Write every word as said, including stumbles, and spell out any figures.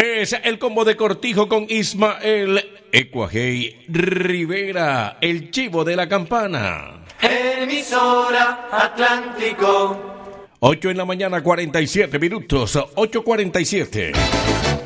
Es el combo de Cortijo con Ismael Ecuajei Rivera, el chivo de la campana. Emisora Atlántico. ocho en la mañana, cuarenta y siete minutos, ocho cuarenta y siete.